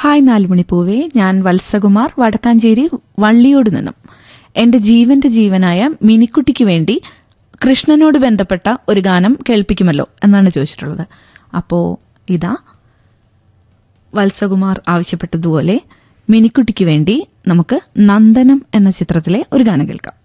Hi നാലുമണിപ്പൂവേ, ഞാൻ വത്സകുമാർ, വടക്കാഞ്ചേരി വള്ളിയോട് നിന്നും. എന്റെ ജീവന്റെ ജീവനായ മിനിക്കുട്ടിക്ക് വേണ്ടി കൃഷ്ണനോട് ബന്ധപ്പെട്ട ഒരു ഗാനം കേൾപ്പിക്കുമല്ലോ എന്നാണ് ചോദിച്ചിട്ടുള്ളത്. അപ്പോ ഇതാ വത്സകുമാർ ആവശ്യപ്പെട്ടതുപോലെ മിനിക്കുട്ടിക്ക് വേണ്ടി നമുക്ക് നന്ദനം എന്ന ചിത്രത്തിലെ ഒരു ഗാനം കേൾക്കാം.